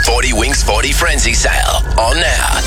40 Winks 40 Frenzy Sale. On now.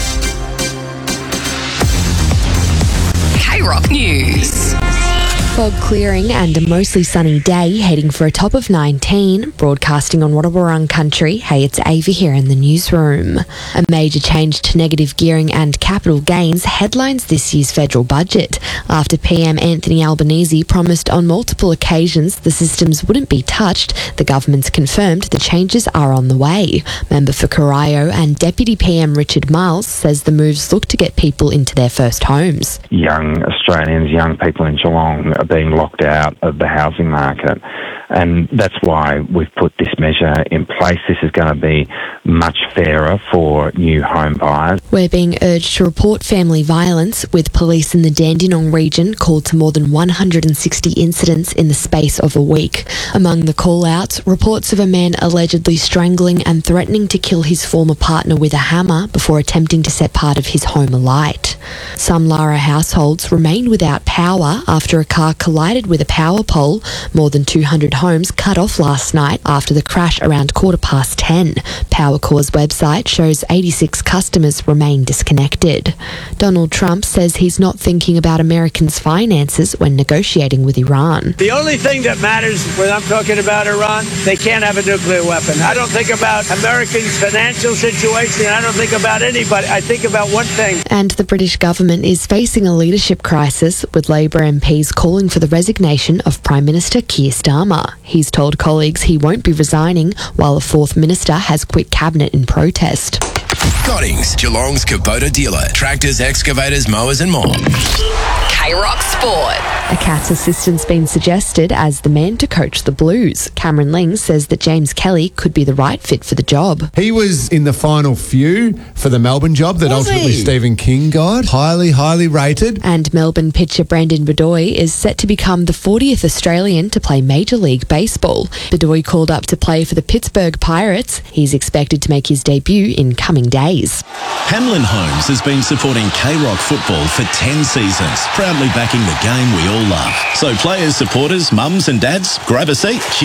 K-Rock News. Fog clearing and a mostly sunny day, heading for a top of 19. Broadcasting on Wadawurrung country, hey, it's Ava here in the newsroom. A major change to negative gearing and capital gains headlines this year's federal budget, after PM Anthony Albanese promised on multiple occasions the systems wouldn't be touched. The government's confirmed the changes are on the way. Member for Corio and Deputy PM Richard Miles says the moves look to get people into their first homes. Young Australians, young people in Geelong are being locked out of the housing market, and that's why we've put this measure in place. This is going to be much fairer for new home buyers. We're being urged to report family violence, with police in the Dandenong region called to more than 160 incidents in the space of a week. Among the call-outs, reports of a man allegedly strangling and threatening to kill his former partner with a hammer before attempting to set part of his home alight. Some Lara households remained without power after a car collided with a power pole. More than 200 homes cut off last night after the crash around 10:15. Powercor's website shows 86 customers remain disconnected. Donald Trump says he's not thinking about Americans' finances when negotiating with Iran. The only thing that matters when I'm talking about Iran, they can't have a nuclear weapon. I don't think about Americans' financial situation. I don't think about anybody. I think about one thing. And the British government is facing a leadership crisis, with Labor MPs calling for the resignation of Prime Minister Keir Starmer. He's told colleagues he won't be resigning, while a fourth minister has quit cabinet in protest. Cottings, Geelong's Kubota dealer. Tractors, excavators, mowers and more. K-Rock Sport. A Cats assistant's been suggested as the man to coach the Blues. Cameron Ling says that James Kelly could be the right fit for the job. He was in the final few for the Melbourne job that ultimately Stephen King got. Highly rated. And Melbourne pitcher Brandon Bedoy is set to become the 40th Australian to play Major League Baseball. Bedoy called up to play for the Pittsburgh Pirates. He's expected to make his debut in coming days. Hamlin Homes has been supporting K-Rock football for 10 seasons, proudly backing the game we all love. So players, supporters, mums and dads, grab a seat.